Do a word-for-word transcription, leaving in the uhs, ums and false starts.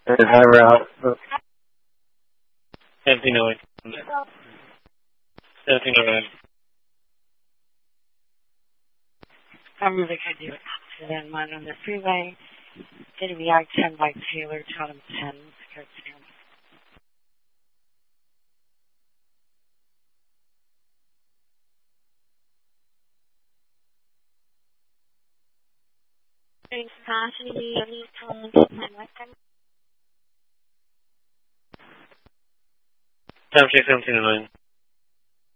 Hi, Ralph. seventeen oh eight. seventeen oh nine. I'm really good to do accident one on the freeway. Getting the I ten by Taylor, Chatham ten, Skirt Thanks, Passion. Any time to my weapon? Time check seventeen oh nine.